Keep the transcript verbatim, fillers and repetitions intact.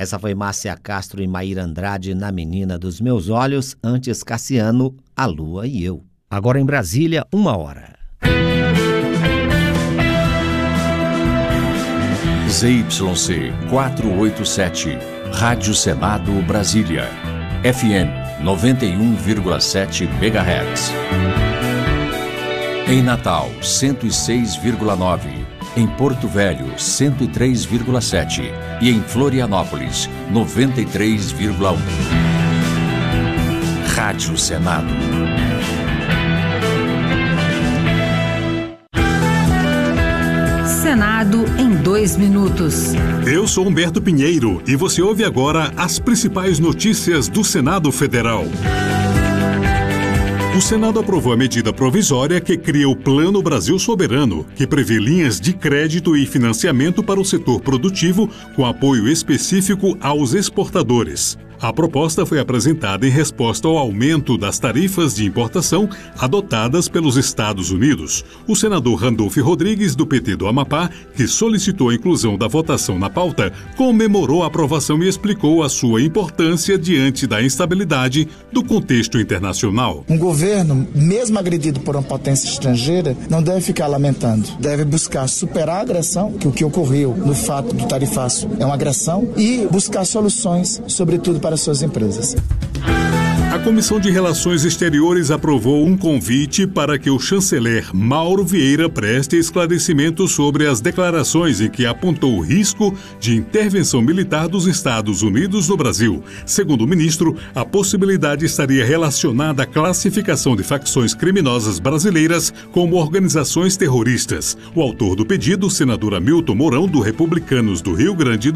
Essa foi Márcia Castro e Maíra Andrade na Menina dos Meus Olhos, antes Cassiano, A Lua e Eu. Agora em Brasília, uma hora. Z Y C quatrocentos e oitenta e sete, Rádio Senado Brasília, F M noventa e um vírgula sete megahertz. Em Natal, cento e seis vírgula nove, em Porto Velho, cento e três vírgula sete e em Florianópolis, noventa e três vírgula um. Rádio Senado. Senado em dois minutos. Eu sou Humberto Pinheiro e você ouve agora as principais notícias do Senado Federal. O Senado aprovou a medida provisória que cria o Plano Brasil Soberano, que prevê linhas de crédito e financiamento para o setor produtivo com apoio específico aos exportadores. A proposta foi apresentada em resposta ao aumento das tarifas de importação adotadas pelos Estados Unidos. O senador Randolfo Rodrigues, do P T do Amapá, que solicitou a inclusão da votação na pauta, comemorou a aprovação e explicou a sua importância diante da instabilidade do contexto internacional. Um governo, mesmo agredido por uma potência estrangeira, não deve ficar lamentando. Deve buscar superar a agressão, que o que ocorreu no fato do tarifaço é uma agressão, e buscar soluções, sobretudo para suas empresas. A Comissão de Relações Exteriores aprovou um convite para que o chanceler Mauro Vieira preste esclarecimentos sobre as declarações em que apontou o risco de intervenção militar dos Estados Unidos no Brasil. Segundo o ministro, a possibilidade estaria relacionada à classificação de facções criminosas brasileiras como organizações terroristas. O autor do pedido, o senador Hamilton Mourão, do Republicanos do Rio Grande do